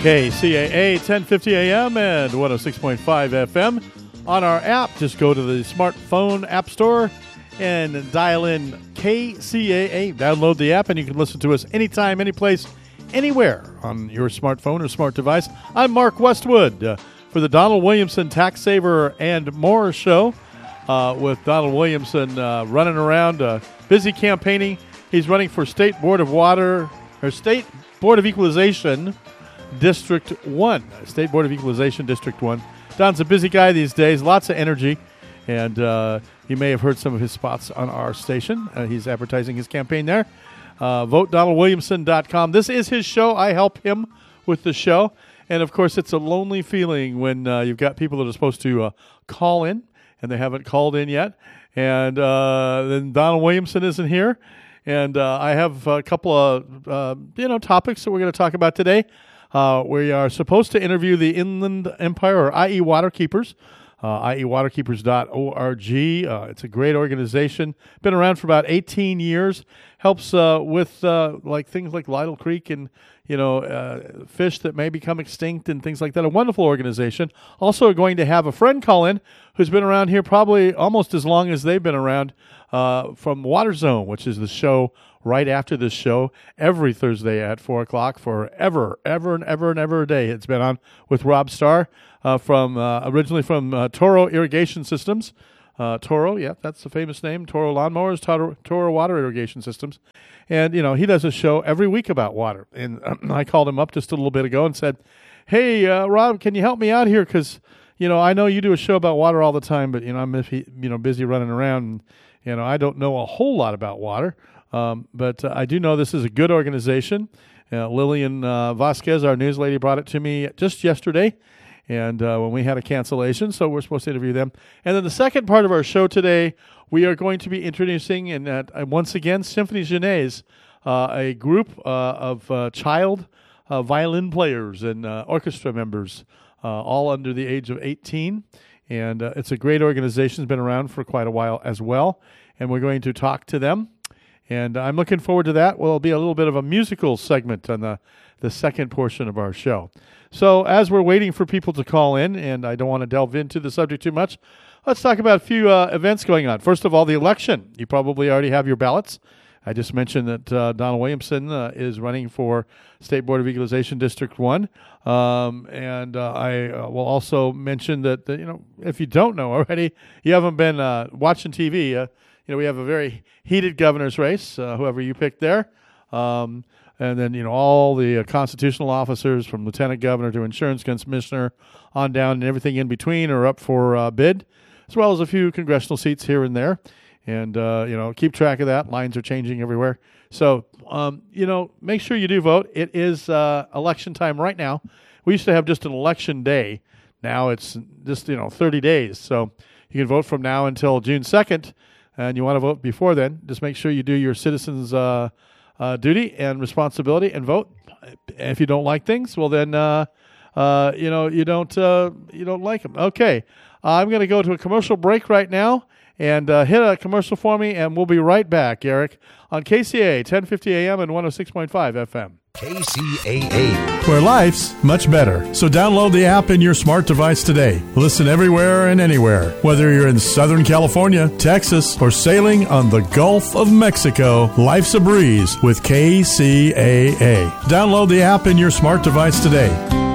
KCAA 1050 AM and 106.5 FM. On our app, just go to the smartphone app store and dial in KCAA. Download the app and you can listen to us anytime, anyplace, anywhere on your smartphone or smart device. I'm Mark Westwood for the Donald Williamson Tax Saver and More show with Donald Williamson running around, busy campaigning. He's running for State Board of Equalization District 1. State Board of Equalization District 1. Don's a busy guy these days, lots of energy, and you may have heard some of his spots on our station. He's advertising his campaign there. VoteDonaldWilliamson.com. This is his show. I help him with the show. And, of course, it's a lonely feeling when you've got people that are supposed to call in, and they haven't called in yet. And then Donald Williamson isn't here. And I have a couple of, topics that we're going to talk about today. We are supposed to interview the Inland Empire, or IE Waterkeepers, IEWaterkeepers.org. It's a great organization. Been around for about 18 years. Helps with things like Lytle Creek and fish that may become extinct and things like that. A wonderful organization. Also going to have a friend call in who's been around here probably almost as long as they've been around from Water Zone, which is the show right after this show every Thursday at 4 o'clock for ever a day. It's been on with Rob Starr originally from Toro Irrigation Systems. Toro, yeah, that's the famous name. Toro Lawnmowers, Toro Water Irrigation Systems. And, he does a show every week about water. And I called him up just a little bit ago and said, hey, Rob, can you help me out here? Because, I know you do a show about water all the time, but, I'm busy running around and, I don't know a whole lot about water. But I do know this is a good organization. Lillian Vasquez, our news lady, brought it to me just yesterday. And when we had a cancellation, so we're supposed to interview them. And then the second part of our show today, we are going to be introducing, and once again, Symphony Genèse, a group of child violin players and orchestra members, all under the age of 18. And it's a great organization. It's been around for quite a while as well. And we're going to talk to them. And I'm looking forward to that. Well, it'll be a little bit of a musical segment on the second portion of our show. So as we're waiting for people to call in, and I don't want to delve into the subject too much, let's talk about a few events going on. First of all, the election. You probably already have your ballots. I just mentioned that Donald Williamson is running for State Board of Equalization District 1. And I will also mention that, if you don't know already, you haven't been watching TV, we have a very heated governor's race, whoever you pick there. And then, all the constitutional officers from lieutenant governor to insurance commissioner on down and everything in between are up for bid, as well as a few congressional seats here and there. And, keep track of that. Lines are changing everywhere. So, make sure you do vote. It is election time right now. We used to have just an election day. Now it's just, 30 days. So you can vote from now until June 2nd. And you want to vote before then, just make sure you do your citizens' duty and responsibility and vote. If you don't like things, well then, you don't like them. Okay, I'm going to go to a commercial break right now and hit a commercial for me, and we'll be right back, Eric, on KCAA 1050 AM and 106.5 FM. KCAA, where life's much better. So download the app in your smart device today. Listen everywhere and anywhere. Whether you're in Southern California, Texas, or sailing on the Gulf of Mexico, life's a breeze with KCAA. Download the app in your smart device today.